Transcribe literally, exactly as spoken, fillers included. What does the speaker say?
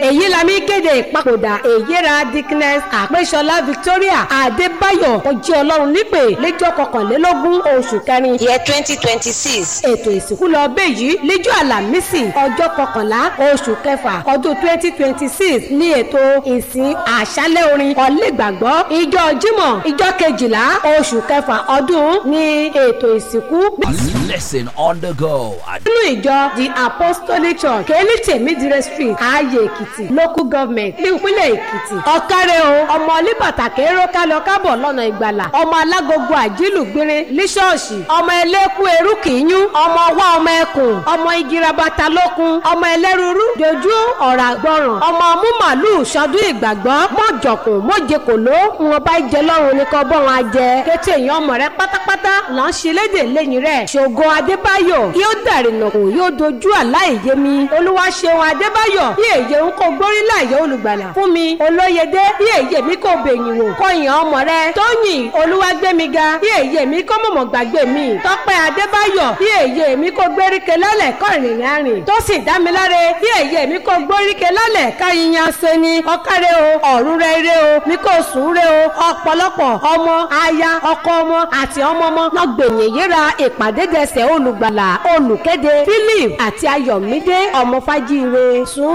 èyí la mi kéde ìpapòdà èyíra Dickness Àpéṣọlá Victoria Adébáyọ̀ ó jẹ́ Ọlọ́run nípè lẹ́jọ́ kọkànlélógún oṣù kẹrin year twenty twenty six. ètò ìsìnkú lọ bẹ́ẹ̀ yìí lẹ́jọ́ àlàmísì ọjọ́ kọkànlá oṣù kẹfà ọdún twenty twenty six ní ètò ìsìn àṣálẹ́ orin ọ̀lẹ́gbàgbọ́ ìjọ Jímọ̀ ìjọ kejìlá oṣù kẹfà ọdún ní ètò ìsìnkú. Listen on the go. nínú ìjọ the Apostolic Church Kẹ́lítẹ̀mídìrẹ́ street Ààyè Èkìtì local government ní ìpínlẹ̀ Èkìtì. ọ̀kárẹ́ o ọmọ olíbàtàkì èrò kálọ kábọ̀ lọ́nà ìgbàlà ọmọ alágogo àjílù gbére ní ṣọ́ọ̀ṣì ọmọ ẹlẹ́kú eru kìíyún ọmọ ọwọ́ ọmọ ẹkùn ọmọ igi rabata lókun ọmọ ẹlẹ́rúrú dojú ọ̀rà gbọ́ràn ọmọ ọmú màlúù ṣọdún ìgbàgbọ́ mọ́jọkùn mọ́jẹkòló wọn bá jẹ lọ́rùn ní kọ́ bọ́ wọn á jẹ kété èèyàn ọmọ rẹ pátápátá là ń ṣe léde lẹ́yìn rẹ̀ ṣògo Adébáyọ̀ yóò dàrínà kò yóò dojú àláìyémi Olúwaṣeun Adébáyọ̀ bí èyí ń kó gbórílà yẹ olùgbàlà fún mi Olóyèdé bí èyí mi kò bèyìn wò kọyìn ọmọ rẹ Tóyìn Olúwagbémiga bí èyí mi kò mọ̀mọ́ gbàgbé mi Tọ́pẹ́ Adébáyọ̀ bí èyí mi kò gbéríkè lálẹ̀ kọ́ ìrìnrìn àrìn tó sì dámiláre bí èyí mi kò gbóríkè lálẹ̀ káyíyan sẹni ọ̀kárẹ́ o ọ̀run rẹ ire o mi kò sùn re o ọ̀pọ̀lọpọ̀ ọmọ aya ọkọ ọmọ àti ọmọ ọmọ lọ́gbẹ̀yìn yíra ìpàdé dẹsẹ̀ olùgbàlà olùkéde Philip àti Ayọ̀mídé ọmọ Fájíire sùn.